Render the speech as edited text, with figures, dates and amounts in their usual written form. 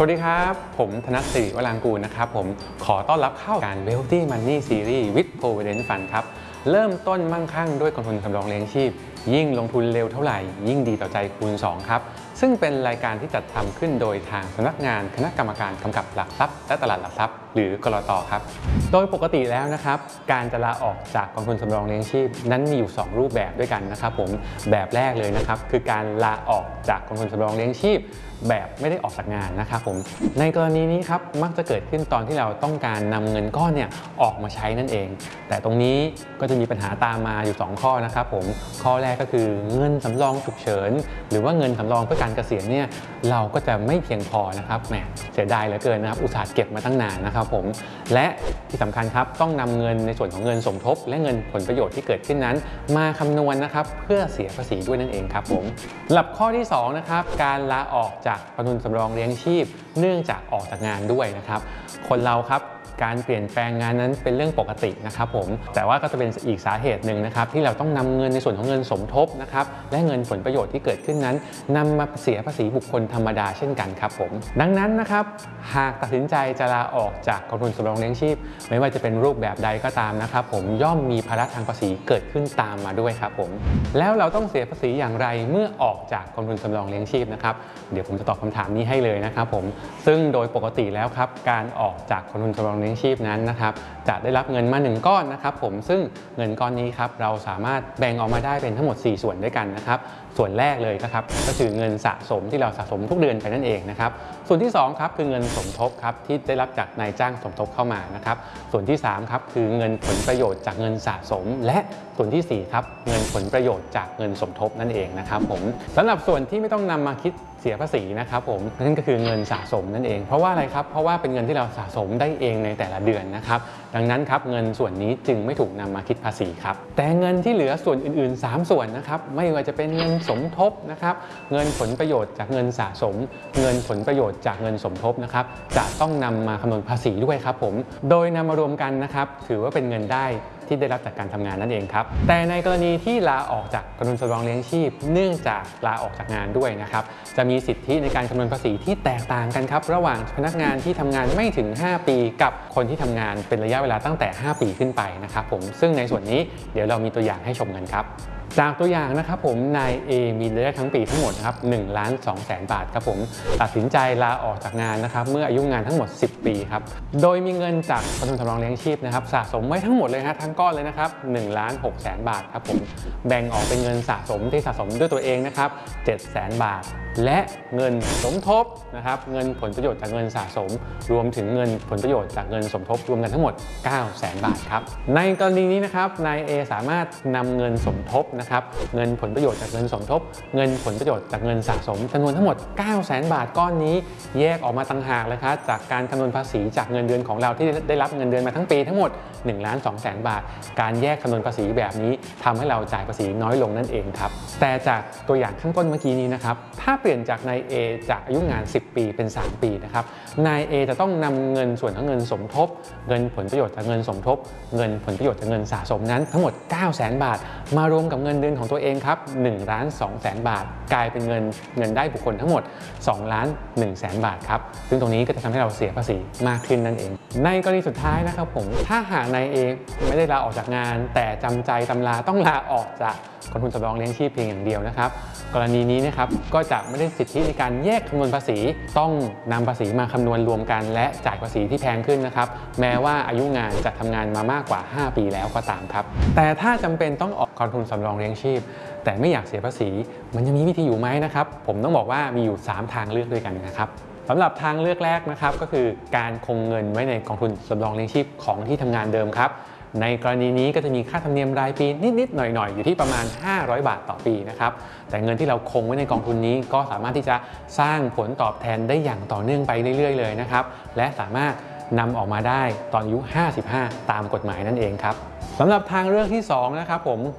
วัสดีครับผมธนศิริวรางกูลนะครับผมขอต้อนรับเข้าการ Wealthy Money Series with Provident Fund ครับเริ่มต้นมั่งคั่งด้วยกองทุนสำรองเลี้ยงชีพยิ่งลงทุนเร็วเท่าไหร่ยิ่งดีต่อใจคูณ2ครับซึ่งเป็นรายการที่จัดทำขึ้นโดยทางสำนักงานคณะกรรมการกำกับหลักทรัพย์และตลาดหลักทรัพย์หรือกลต.ครับโดยปกติแล้วนะครับการจะลาออกจากกองทุนสำรองเลี้ยงชีพนั้นมีอยู่2รูปแบบด้วยกันนะครับผมแบบแรกเลยนะครับคือการลาออกจากกองทุนสำรองเลี้ยงชีพแบบไม่ได้ออกจากงานนะครับผมในกรณีนี้ครับมักจะเกิดขึ้นตอนที่เราต้องการนำเงินก้อนเนี่ยออกมาใช้นั่นเองแต่ตรงนี้ก็จะมีปัญหาตามมาอยู่2ข้อนะครับผมข้อแรกก็คือเงินสำรองฉุกเฉินหรือว่าเงินสำรองเพื่อการเกษียณเนี่ยเราก็จะไม่เพียงพอนะครับแหมเสียดายเหลือเกินนะครับอุตส่าห์เก็บมาตั้งนานนะครับผมและที่สำคัญครับต้องนำเงินในส่วนของเงินสมทบและเงินผลประโยชน์ที่เกิดขึ้นนั้นมาคำนวณนะครับเพื่อเสียภาษีด้วยนั่นเองครับผมสำหรับข้อที่2นะครับการลาออกจากกองทุนสำรองเลี้ยงชีพเนื่องจากออกจากงานด้วยนะครับคนเราครับการเปลี่ยนแปลงงานนั้นเป็นเรื่องปกตินะครับผมแต่ว่าก็จะเป็นอีกสาเหตุหนึ่งนะครับที่เราต้องนำเงินในส่วนของเงินสมทบนะครับและเงินผลประโยชน์ที่เกิดขึ้นนั้นนำมาเสียภาษีบุคคลธรรมดาเช่นกันครับผมดังนั้นนะครับหากตัดสินใจจะลาออกจากกองทุนสำรองเลี้ยงชีพไม่ว่าจะเป็นรูปแบบใดก็ตามนะครับผมย่อมมีภาระทางภาษีเกิดขึ้นตามมาด้วยครับผมแล้วเราต้องเสียภาษีอย่างไรเมื่อออกจากกองทุนสำรองเลี้ยงชีพนะครับเดี๋ยวผมจะตอบคำถามนี้ให้เลยนะครับผมซึ่งโดยปกติแล้วครับการออกจากกองทุนสำรองเลี้ยงชีพนั้นนะครับจะได้รับเงินมา1ก้อนนะครับผมซึ่งเงินก้อนนี้ครับเราสามารถแบ่งออกมาได้เป็นทั้งหมด4ส่วนด้วยกันนะครับส่วนแรกเลยนะครับก็คือเงินสะสมที่เราสะสมทุกเดือนไปนั่นเองนะครับส่วนที่2ครับคือเงินสมทบครับที่ได้รับจากนายจ้างสมทบเข้ามานะครับส่วนที่3ครับคือเงินผลประโยชน์จากเงินสะสมและส่วนที่4ครับเงินผลประโยชน์จากเงินสมทบนั่นเองนะครับผมสำหรับส่วนที่ไม่ต้องนำมาคิดเสียภาษีนะครับผมนั่นก็คือเงินสะสมนั่นเองเพราะว่าอะไรครับเพราะว่าเป็นเงินที่เราสะสมได้เองในแต่ละเดือนนะครับดังนั้นครับเงินส่วนนี้จึงไม่ถูกนำมาคิดภาษีครับแต่เงินที่เหลือส่วนอื่นๆ3ส่วนนะครับไม่ว่าจะเป็นเงินสมทบนะครับเงินผลประโยชน์จากเงินสะสมเงินผลประโยชน์จากเงินสมทบนะครับจะต้องนำมาคำนวณภาษีด้วยครับผมโดยนำมารวมกันนะครับถือว่าเป็นเงินได้ที่ได้รับจากการทำงานนั่นเองครับแต่ในกรณีที่ลาออกจากกองทุนสำรองเลี้ยงชีพเนื่องจากลาออกจากงานด้วยนะครับจะมีสิทธิในการคำนวณภาษีที่แตกต่างกันครับระหว่างพนักงานที่ทำงานไม่ถึง5ปีกับคนที่ทำงานเป็นระยะเวลาตั้งแต่5ปีขึ้นไปนะครับผมซึ่งในส่วนนี้เดี๋ยวเรามีตัวอย่างให้ชมกันครับจากตัวอย่างนะครับผมนาย A มีรายได้ทั้งปีทั้งหมดนะครับ1,200,000 บาทครับผมตัดสินใจลาออกจากงานนะครับเมื่ออายุงานทั้งหมด10ปีครับโดยมีเงินจากกองทุนสำรองเลี้ยงชีพนะครับสะสมไว้ทั้งหมดเลยทั้งก้อนเลยนะครับ1,600,000 บาทครับผมแบ่งออกเป็นเงินสะสมที่สะสมด้วยตัวเองนะครับ700,000 บาทและเงินสมทบนะครับเงินผลประโยชน์จากเงินสะสมรวมถึงเงินผลประโยชน์จากเงินสมทบรวมกันทั้งหมด900,000 บาทครับในกรณีนี้นะครับนาย A สามารถนำเงินสมทบนะครับเงินผลประโยชน์จากเงินสมทบเงินผลประโยชน์จากเงินสะสมจำนวนทั้งหมด900,000 บาทก้อนนี้แยกออกมาต่างหากเลยครับจากการคำนวณภาษีจากเงินเดือนของเราที่ได้รับเงินเดือนมาทั้งปีทั้งหมด1,200,000 บาทการแยกคำนวณภาษีแบบนี้ทำให้เราจ่ายภาษีน้อยลงนั่นเองครับแต่จากตัวอย่างข้างต้นเมื่อกี้นี้นะครับถ้าเปลี่ยนจากนาย A จากอายุงาน10ปีเป็น3ปีนะครับนาย A จะต้องนำเงินส่วนทั้งเงินสมทบเงินผลประโยชน์จากเงินสมทบเงินผลประโยชน์จากเงินสะสมนั้นทั้งหมด900,000 บาทมารวมกับเงินเดือนของตัวเองครับ1,200,000 บาทกลายเป็นเงินได้บุคคลทั้งหมด2,100,000 บาทครับซึ่งตรงนี้ก็จะทำให้เราเสียภาษีมากขึ้นนั่นเองในกรณีสุดท้ายนะครับผมถ้าหากนาย A ไม่ได้ลาออกจากงานแต่จำใจตำราต้องลาออกจากกองทุนสำรองเลี้ยงชีพเพียงอย่างเดียวนะครับกรณีนี้นะครับก็จะไม่ได้สิทธิในการแยกคำนวณภาษีต้องนำภาษีมาคำนวณรวมกันและจ่ายภาษีที่แพงขึ้นนะครับแม้ว่าอายุงานจะทำงานมามากกว่า5ปีแล้วก็ตามครับแต่ถ้าจำเป็นต้องออกกองทุนสำรองเลี้ยงชีพแต่ไม่อยากเสียภาษีมันจะมีวิธีอยู่ไหมนะครับผมต้องบอกว่ามีอยู่3ทางเลือกด้วยกันนะครับสำหรับทางเลือกแรกนะครับก็คือการคงเงินไว้ในกองทุนสำรองเลี้ยงชีพของที่ทำงานเดิมครับในกรณีนี้ก็จะมีค่าธรรมเนียมรายปีนิดๆหน่อยๆอยู่ที่ประมาณ500 บาทต่อปีนะครับแต่เงินที่เราคงไว้ในกองทุนนี้ก็สามารถที่จะสร้างผลตอบแทนได้อย่างต่อเนื่องไปเรื่อยๆเลยนะครับและสามารถนำออกมาได้ตอนอายุ55ตามกฎหมายนั่นเองครับสำหรับทางเลือกที่2นะครับผม